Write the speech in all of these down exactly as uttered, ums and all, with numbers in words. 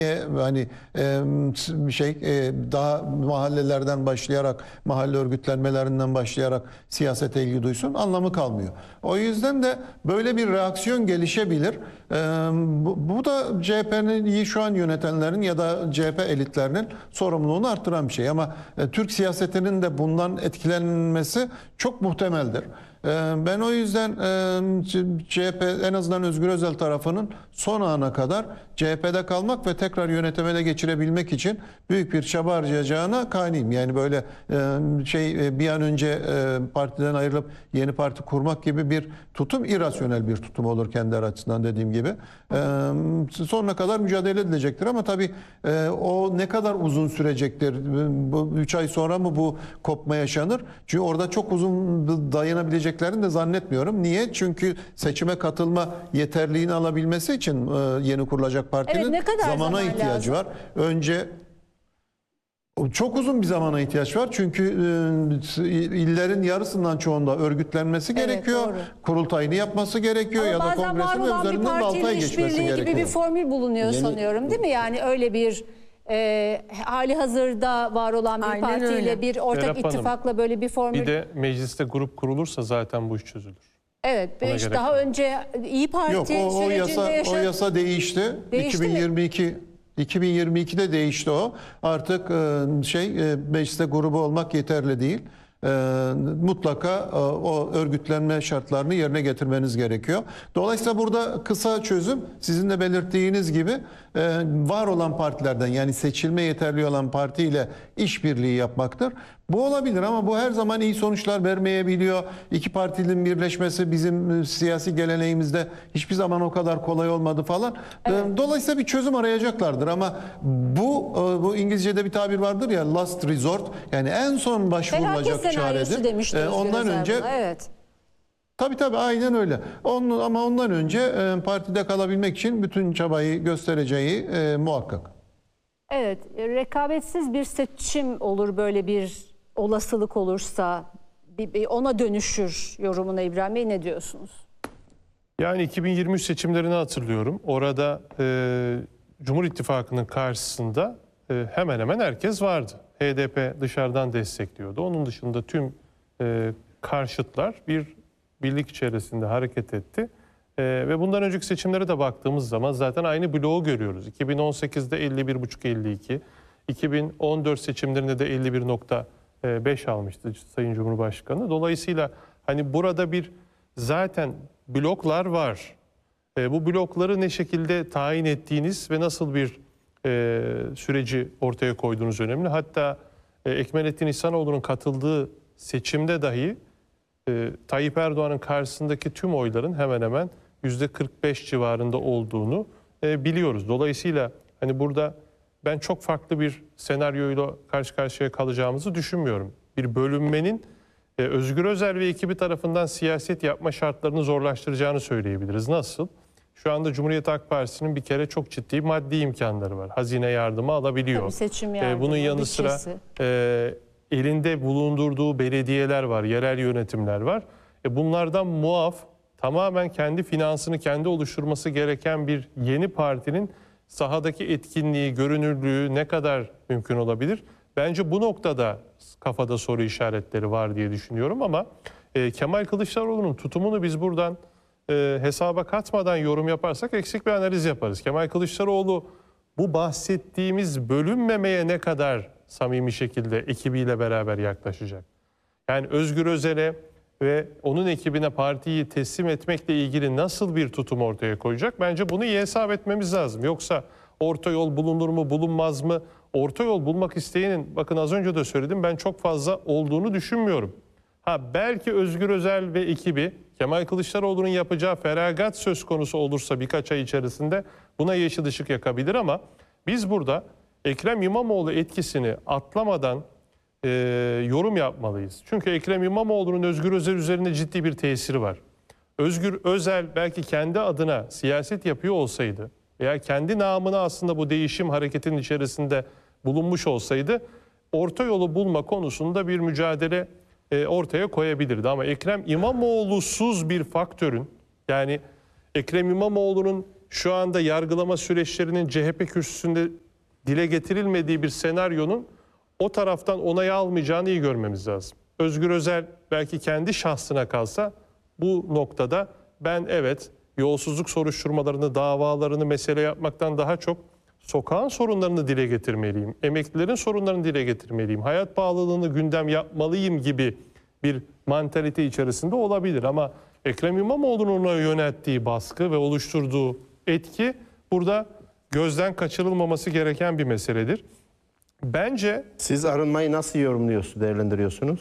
hani e, şey e, daha mahallelerden başlayarak, mahalle örgütlenmelerinden başlayarak siyasete ilgi duysun, anlamı kalmıyor. O yüzden de böyle bir reaksiyon gelişebilir. E, bu, bu da C H P'nin şu an yönetenlerin ya da C H P elitlerinin sorumluluğunu arttıran bir şey. Ama e, Türk siyasetinin de bundan etkilenmesi çok muhtemeldir. Ben o yüzden C H P, en azından Özgür Özel tarafının son ana kadar C H P'de kalmak ve tekrar yönetime ele geçirebilmek için büyük bir çaba harcayacağına kaniyim. Yani böyle şey bir an önce partiden ayrılıp yeni parti kurmak gibi bir tutum irrasyonel bir tutum olur kendileri açısından, dediğim gibi. Sonuna kadar mücadele edilecektir ama tabii o ne kadar uzun sürecektir? Bu üç ay sonra mı bu kopma yaşanır? Çünkü orada çok uzun dayanabilecek de zannetmiyorum. Niye? Çünkü seçime katılma yeterliğini alabilmesi için yeni kurulacak partinin evet, ne kadar zamana zaman ihtiyacı lazım? var. Önce çok uzun bir zamana ihtiyaç var. Çünkü illerin yarısından çoğunda örgütlenmesi evet, gerekiyor. Doğru. Kurultayını yapması gerekiyor. Ama ya da kongresinin üzerinden de altı ay geçmesi gerekiyor. gibi bir formül bulunuyor Yeni, sanıyorum, değil mi? Yani öyle bir e, hali hazırda var olan bir Aynen partiyle öyle. bir ortak Serap ittifakla Hanım, böyle bir formül. Bir de mecliste grup kurulursa zaten bu iş çözülür. Evet, Buna işte gerek daha yok. önce İyi Parti Yok, o, o sürecinde yasa yaşanan... o yasa değişti. Değişti iki bin yirmi iki iki bin yirmi ikide değişti o. Artık şey mecliste grubu olmak yeterli değil. Mutlaka o örgütlenme şartlarını yerine getirmeniz gerekiyor. Dolayısıyla burada kısa çözüm, sizin de belirttiğiniz gibi var olan partilerden, yani seçilme yeterli olan partiyle işbirliği yapmaktır. Bu olabilir ama bu her zaman iyi sonuçlar vermeyebiliyor. İki partinin birleşmesi bizim siyasi geleneğimizde hiçbir zaman o kadar kolay olmadı falan. Evet. Dolayısıyla bir çözüm arayacaklardır ama bu bu İngilizce'de bir tabir vardır ya, last resort, yani en son başvurulacak çaredir. Demişti ondan önce buna, evet. Tabii tabii aynen öyle. Onun, ama ondan önce e, partide kalabilmek için bütün çabayı göstereceği e, muhakkak. Evet, rekabetsiz bir seçim olur, böyle bir olasılık olursa bir, bir ona dönüşür yorumuna. İbrahim Bey, ne diyorsunuz? Yani iki bin yirmi üç seçimlerini hatırlıyorum. Orada e, Cumhur İttifakı'nın karşısında e, hemen hemen herkes vardı. H D P dışarıdan destekliyordu. Onun dışında tüm e, karşıtlar bir birlik içerisinde hareket etti. Ee, ve bundan önceki seçimlere de baktığımız zaman zaten aynı bloğu görüyoruz. iki bin on sekizde elli bir buçuk elli iki, iki bin on dört seçimlerinde de elli bir nokta beş almıştı Sayın Cumhurbaşkanı. Dolayısıyla hani burada bir zaten bloklar var. Ee, bu blokları ne şekilde tayin ettiğiniz ve nasıl bir e, süreci ortaya koyduğunuz önemli. Hatta e, Ekmelettin İhsanoğlu'nun katıldığı seçimde dahi E, Tayyip Erdoğan'ın karşısındaki tüm oyların hemen hemen yüzde kırk beş civarında olduğunu e, biliyoruz. Dolayısıyla hani burada ben çok farklı bir senaryoyla karşı karşıya kalacağımızı düşünmüyorum. Bir bölünmenin e, Özgür Özel ve ekibi tarafından siyaset yapma şartlarını zorlaştıracağını söyleyebiliriz. Nasıl? Şu anda Cumhuriyet Halk Partisi'nin bir kere çok ciddi maddi imkanları var. Hazine yardımı alabiliyor. Tabii, seçim yardımı, e, bunun yanı sıra e, elinde bulundurduğu belediyeler var, yerel yönetimler var. E bunlardan muaf, tamamen kendi finansını kendi oluşturması gereken bir yeni partinin sahadaki etkinliği, görünürlüğü ne kadar mümkün olabilir? Bence bu noktada kafada soru işaretleri var diye düşünüyorum ama e, Kemal Kılıçdaroğlu'nun tutumunu biz buradan e, hesaba katmadan yorum yaparsak eksik bir analiz yaparız. Kemal Kılıçdaroğlu bu bahsettiğimiz bölünmemeye ne kadar samimi şekilde ekibiyle beraber yaklaşacak? Yani Özgür Özel'e ve onun ekibine partiyi teslim etmekle ilgili nasıl bir tutum ortaya koyacak? Bence bunu iyi hesap etmemiz lazım. Yoksa orta yol bulunur mu, bulunmaz mı? Orta yol bulmak isteyenin, bakın az önce de söyledim, ben çok fazla olduğunu düşünmüyorum. Ha belki Özgür Özel ve ekibi Kemal Kılıçdaroğlu'nun yapacağı feragat söz konusu olursa birkaç ay içerisinde buna yeşil ışık yakabilir ama biz burada Ekrem İmamoğlu etkisini atlamadan e, yorum yapmalıyız. Çünkü Ekrem İmamoğlu'nun Özgür Özel üzerinde ciddi bir tesiri var. Özgür Özel belki kendi adına siyaset yapıyor olsaydı veya kendi namına aslında bu değişim hareketinin içerisinde bulunmuş olsaydı orta yolu bulma konusunda bir mücadele e, ortaya koyabilirdi. Ama Ekrem İmamoğlu'suz bir faktörün, yani Ekrem İmamoğlu'nun şu anda yargılama süreçlerinin C H P kürsüsünde dile getirilmediği bir senaryonun o taraftan onay almayacağını iyi görmemiz lazım. Özgür Özel belki kendi şahsına kalsa bu noktada ben evet yolsuzluk soruşturmalarını, davalarını mesele yapmaktan daha çok sokağın sorunlarını dile getirmeliyim, emeklilerin sorunlarını dile getirmeliyim, hayat pahalılığını gündem yapmalıyım gibi bir mantalite içerisinde olabilir. Ama Ekrem İmamoğlu'nun ona yönelttiği baskı ve oluşturduğu etki burada gözden kaçırılmaması gereken bir meseledir. Bence Siz arınmayı nasıl yorumluyorsunuz, değerlendiriyorsunuz?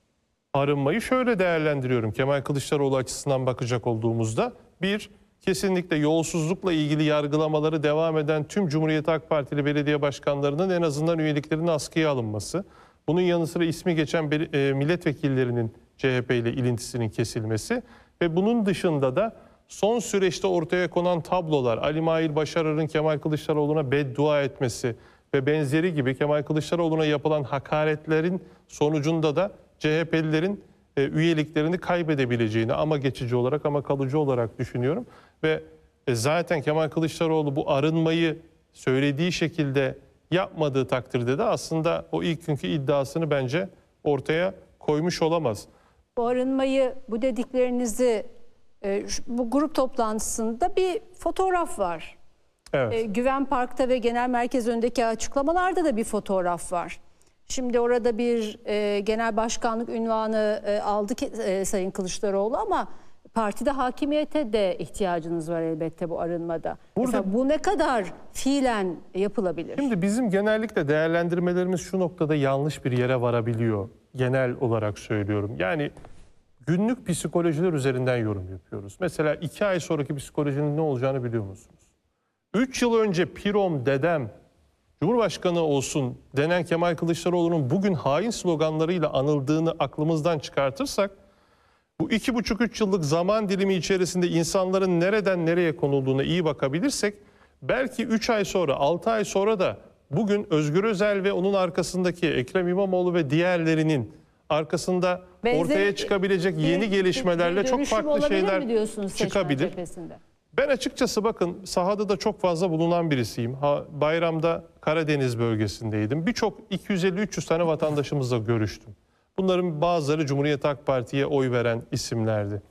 arınmayı şöyle değerlendiriyorum. Kemal Kılıçdaroğlu açısından bakacak olduğumuzda bir, kesinlikle yolsuzlukla ilgili yargılamaları devam eden tüm Cumhuriyet Halk Partili belediye başkanlarının en azından üyeliklerinin askıya alınması. Bunun yanı sıra ismi geçen bel- e, milletvekillerinin C H P ile ilintisinin kesilmesi ve bunun dışında da son süreçte ortaya konan tablolar, Ali Mahir Başarır'ın Kemal Kılıçdaroğlu'na beddua etmesi ve benzeri gibi Kemal Kılıçdaroğlu'na yapılan hakaretlerin sonucunda da C H P'lilerin e, üyeliklerini kaybedebileceğini ama geçici olarak ama kalıcı olarak düşünüyorum. Ve e, zaten Kemal Kılıçdaroğlu bu arınmayı söylediği şekilde yapmadığı takdirde de aslında o ilk günkü iddiasını bence ortaya koymuş olamaz. Bu arınmayı, bu dediklerinizi e, şu- bu grup toplantısında bir fotoğraf var. Evet. E, Güven Park'ta ve genel merkez önündeki açıklamalarda da bir fotoğraf var. Şimdi orada bir e, genel başkanlık unvanı e, aldı ki, e, Sayın Kılıçdaroğlu ama partide hakimiyete de ihtiyacınız var elbette bu arınmada. Burada- Mesela bu ne kadar fiilen yapılabilir? Şimdi bizim genellikle değerlendirmelerimiz şu noktada yanlış bir yere varabiliyor. Genel olarak söylüyorum. Yani günlük psikolojiler üzerinden yorum yapıyoruz. Mesela iki ay sonraki psikolojinin ne olacağını biliyor musunuz? Üç yıl önce Pirom, dedem, Cumhurbaşkanı olsun denen Kemal Kılıçdaroğlu'nun bugün hain sloganlarıyla anıldığını aklımızdan çıkartırsak, bu iki buçuk üç yıllık zaman dilimi içerisinde insanların nereden nereye konulduğuna iyi bakabilirsek, belki üç ay sonra, altı ay sonra da bugün Özgür Özel ve onun arkasındaki Ekrem İmamoğlu ve diğerlerinin arkasında Benzeri ortaya çıkabilecek bir- yeni gelişmelerle bir çok dönüşüm farklı olabilir şeyler mi diyorsunuz seçmen çıkabilir. cephesinde? Ben açıkçası bakın sahada da çok fazla bulunan birisiyim. Ha, bayramda Karadeniz bölgesindeydim. Birçok iki yüz elli üç yüz tane vatandaşımızla görüştüm. Bunların bazıları Cumhuriyet Halk Parti'ye oy veren isimlerdi.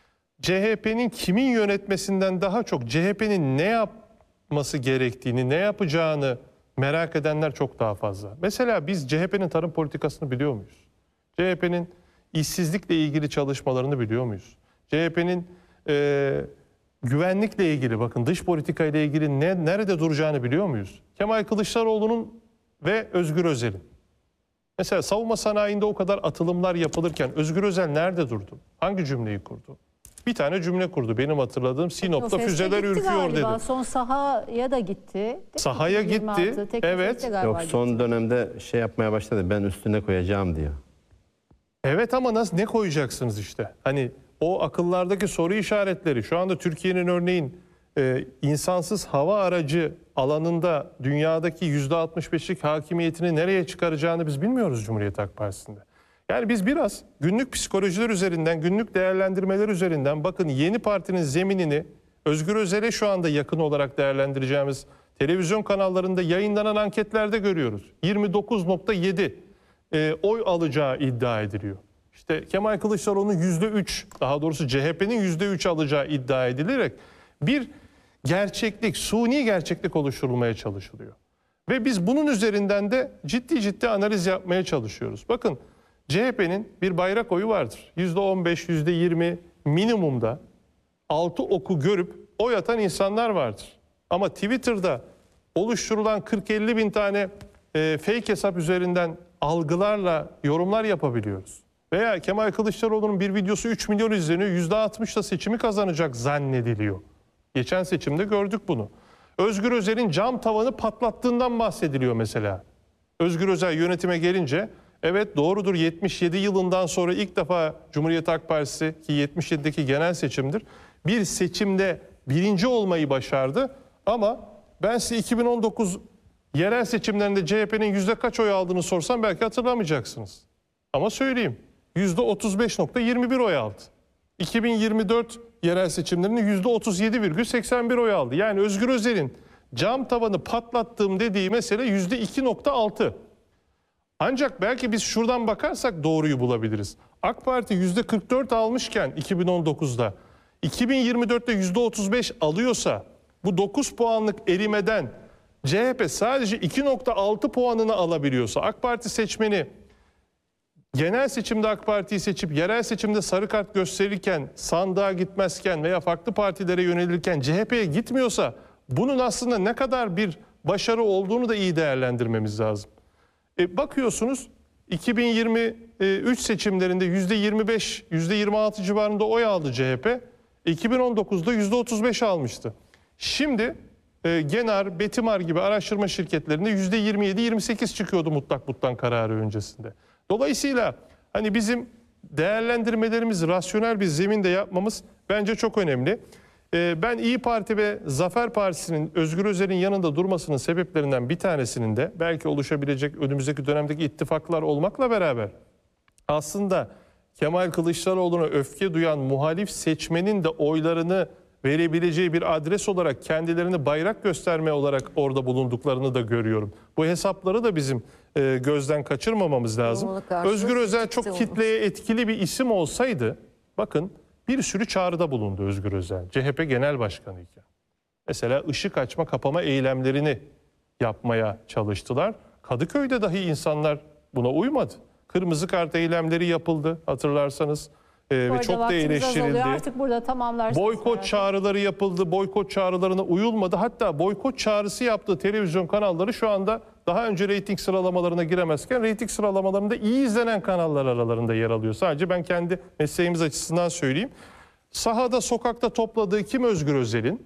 C H P'nin kimin yönetmesinden daha çok C H P'nin ne yapması gerektiğini, ne yapacağını merak edenler çok daha fazla. Mesela biz C H P'nin tarım politikasını biliyor muyuz? C H P'nin işsizlikle ilgili çalışmalarını biliyor muyuz? C H P'nin e, güvenlikle ilgili, bakın dış politika ile ilgili ne, nerede duracağını biliyor muyuz? Kemal Kılıçdaroğlu'nun ve Özgür Özel'in. Mesela savunma sanayinde o kadar atılımlar yapılırken Özgür Özel nerede durdu? Hangi cümleyi kurdu? Bir tane cümle kurdu. Benim hatırladığım Sinop'ta Teknofest'e füzeler gitti ürküyor galiba. dedi. Son sahaya da gitti. Değil mi? Sahaya yirmi altı, gitti, Teknofest'e evet. galiba Yok gitti. son dönemde şey yapmaya başladı. Ben üstüne koyacağım diyor. Evet ama nasıl, ne koyacaksınız işte? Hani o akıllardaki soru işaretleri şu anda Türkiye'nin örneğin e, insansız hava aracı alanında dünyadaki yüzde altmış beşlik hakimiyetini nereye çıkaracağını biz bilmiyoruz Cumhuriyet Halk Partisi'nde. Yani biz biraz günlük psikolojiler üzerinden, günlük değerlendirmeler üzerinden bakın yeni partinin zeminini Özgür Özel'e şu anda yakın olarak değerlendireceğimiz televizyon kanallarında yayınlanan anketlerde görüyoruz. yirmi dokuz nokta yedi e, oy alacağı iddia ediliyor. İşte Kemal Kılıçdaroğlu'nun yüzde üç, daha doğrusu C H P'nin yüzde üç alacağı iddia edilerek bir gerçeklik, suni gerçeklik oluşturulmaya çalışılıyor. Ve biz bunun üzerinden de ciddi ciddi analiz yapmaya çalışıyoruz. Bakın C H P'nin bir bayrak oyu vardır. yüzde on beş, yüzde yirmi minimumda altı oku görüp oy atan insanlar vardır. Ama Twitter'da oluşturulan kırk elli bin tane e, fake hesap üzerinden algılarla yorumlar yapabiliyoruz. Veya Kemal Kılıçdaroğlu'nun bir videosu üç milyon izleniyor, yüzde altmış da seçimi kazanacak zannediliyor. Geçen seçimde gördük bunu. Özgür Özel'in cam tavanı patlattığından bahsediliyor mesela. Özgür Özel yönetime gelince evet doğrudur, yetmiş yedi yılından sonra ilk defa Cumhuriyet Halk Partisi, ki yetmiş yedideki genel seçimdir, bir seçimde birinci olmayı başardı. Ama ben size iki bin on dokuz yerel seçimlerinde C H P'nin yüzde kaç oy aldığını sorsam belki hatırlamayacaksınız. Ama söyleyeyim, yüzde otuz beş nokta yirmi bir oy aldı. iki bin yirmi dört yerel seçimlerinde yüzde otuz yedi virgül seksen bir oy aldı. Yani Özgür Özel'in cam tavanı patlattığım dediği mesele yüzde iki nokta altı. Ancak belki biz şuradan bakarsak doğruyu bulabiliriz. AK Parti yüzde kırk dört almışken iki bin on dokuzda iki bin yirmi dörtte yüzde otuz beş alıyorsa bu dokuz puanlık erimeden C H P sadece iki nokta altı puanını alabiliyorsa, AK Parti seçmeni genel seçimde AK Parti'yi seçip yerel seçimde sarı kart gösterirken, sandığa gitmezken veya farklı partilere yönelirken C H P'ye gitmiyorsa bunun aslında ne kadar bir başarı olduğunu da iyi değerlendirmemiz lazım. E bakıyorsunuz iki bin yirmi üç seçimlerinde yüzde yirmi beş, yüzde yirmi altı civarında oy aldı C H P. iki bin on dokuzda yüzde otuz beş almıştı. Şimdi e, Genar, Betimar gibi araştırma şirketlerinde yüzde yirmi yedi yirmi sekiz çıkıyordu mutlak butlan kararı öncesinde. Dolayısıyla hani bizim değerlendirmelerimizi rasyonel bir zeminde yapmamız bence çok önemli. E, ben İyi Parti ve Zafer Partisi'nin Özgür Özel'in yanında durmasının sebeplerinden bir tanesinin de belki oluşabilecek önümüzdeki dönemdeki ittifaklar olmakla beraber aslında Kemal Kılıçdaroğlu'na öfke duyan muhalif seçmenin de oylarını verebileceği bir adres olarak kendilerini bayrak gösterme olarak orada bulunduklarını da görüyorum. Bu hesapları da bizim e, gözden kaçırmamamız lazım. Özgür Özel çok kitleye etkili bir isim olsaydı, bakın bir sürü çağrıda bulundu Özgür Özel, C H P Genel Başkanı iken. Mesela ışık açma kapama eylemlerini yapmaya çalıştılar. Kadıköy'de dahi insanlar buna uymadı. Kırmızı kart eylemleri yapıldı hatırlarsanız ee, ve çok da eleştirildi. Artık burada tamamlarsınız. Boykot herhalde. Çağrıları yapıldı. Boykot çağrılarına uyulmadı. Hatta boykot çağrısı yaptığı televizyon kanalları şu anda daha önce reyting sıralamalarına giremezken reyting sıralamalarında iyi izlenen kanallar aralarında yer alıyor. Sadece ben kendi mesleğimiz açısından söyleyeyim. Sahada, sokakta topladığı kim Özgür Özel'in?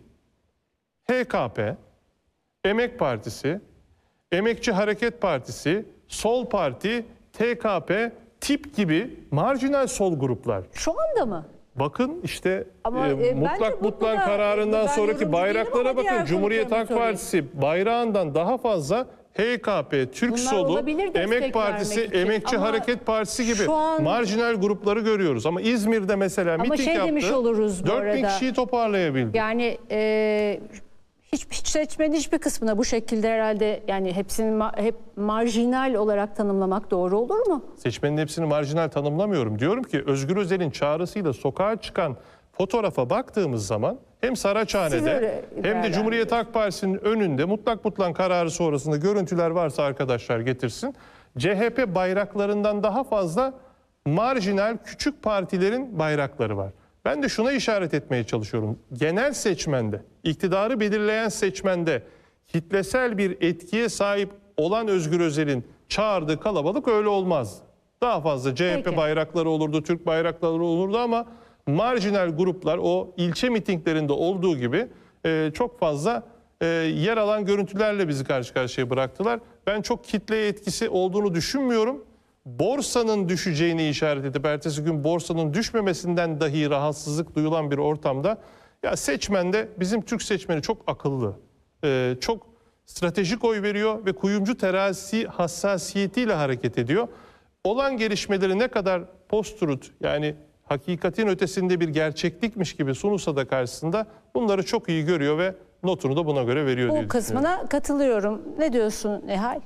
H K P, Emek Partisi, Emekçi Hareket Partisi, Sol Parti, T K P, tip gibi marjinal sol gruplar. Şu anda mı? Bakın işte Ama, e, e, mutlak bu butlan da- kararından ben sonraki yorumcu bayraklara değilim ama bakın. diğer Cumhuriyet gruplarımı Halk söyleyeyim. Partisi bayrağından daha fazla H K P, Türk Bunlar Solu, olabilir destek Emek Partisi, vermek için. Emekçi Ama Hareket Partisi gibi şu an- marjinal grupları görüyoruz. Ama İzmir'de mesela Ama miting şey yaptı. demiş oluruz bu dört bin arada. kişiyi toparlayabildi. Yani e, hiç, hiç seçmenin hiçbir kısmına bu şekilde herhalde yani hepsini ma- hep marjinal olarak tanımlamak doğru olur mu? Seçmenin hepsini marjinal tanımlamıyorum. Diyorum ki Özgür Özel'in çağrısıyla sokağa çıkan fotoğrafa baktığımız zaman hem Siz Saraçhane'de öyle hem de değerlendiriyorsunuz. Cumhuriyet Halk Partisi'nin önünde mutlak butlan kararı sonrasında görüntüler varsa arkadaşlar getirsin. C H P bayraklarından daha fazla marjinal küçük partilerin bayrakları var. Ben de şuna işaret etmeye çalışıyorum. Genel seçmende, iktidarı belirleyen seçmende kitlesel bir etkiye sahip olan Özgür Özel'in çağırdığı kalabalık öyle olmaz. Daha fazla C H P Peki. bayrakları olurdu, Türk bayrakları olurdu ama marjinal gruplar o ilçe mitinglerinde olduğu gibi e, çok fazla e, yer alan görüntülerle bizi karşı karşıya bıraktılar. Ben çok kitleye etkisi olduğunu düşünmüyorum. Borsanın düşeceğini işaret edip ertesi gün borsanın düşmemesinden dahi rahatsızlık duyulan bir ortamda ya seçmende bizim Türk seçmeni çok akıllı, e, çok stratejik oy veriyor ve kuyumcu terazisi hassasiyetiyle hareket ediyor. Olan gelişmeleri ne kadar post-truth yani hakikatin ötesinde bir gerçeklikmiş gibi sunulsa da karşısında bunları çok iyi görüyor ve notunu da buna göre veriyor diye Bu düşünüyorum. kısmına katılıyorum. Ne diyorsun Nihal?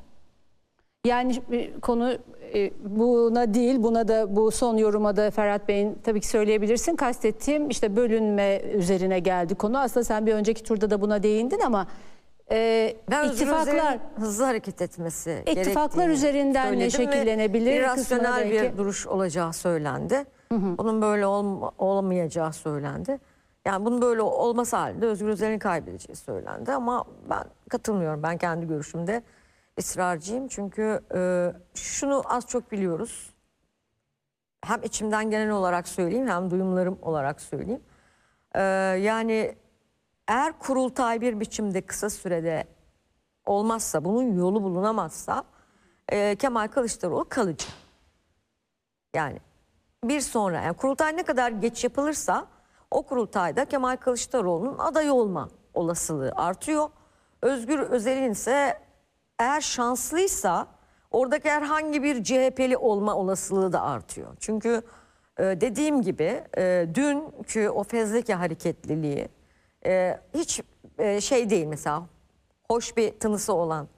Yani e, konu e, buna değil, buna da bu son yoruma da Ferhat Bey'in tabii ki söyleyebilirsin. Kastettiğim işte bölünme üzerine geldi konu. Aslında sen bir önceki turda da buna değindin ama e, Ben ittifaklar ittifaklar hızlı hareket etmesi ittifaklar gerektiğini üzerinden ne söyledim ve şekillenebilir kısmına irrasyonel belki- bir duruş olacağı söylendi. Bunun böyle olma, olamayacağı söylendi. Yani bunun böyle olması halinde Özgür Özel'in kaybedeceği söylendi ama ben katılmıyorum. Ben kendi görüşümde ısrarcıyım. Çünkü e, şunu az çok biliyoruz. Hem içimden genel olarak söyleyeyim hem duyumlarım olarak söyleyeyim. E, yani eğer kurultay bir biçimde kısa sürede olmazsa, bunun yolu bulunamazsa e, Kemal Kılıçdaroğlu kalıcı. Yani bir sonra yani kurultay ne kadar geç yapılırsa o kurultayda Kemal Kılıçdaroğlu'nun aday olma olasılığı artıyor. Özgür Özel'in ise eğer şanslıysa oradaki herhangi bir C H P'li olma olasılığı da artıyor. Çünkü e, dediğim gibi e, dünkü o fezleke hareketliliği e, hiç e, şey değil mesela, hoş bir tınısı olan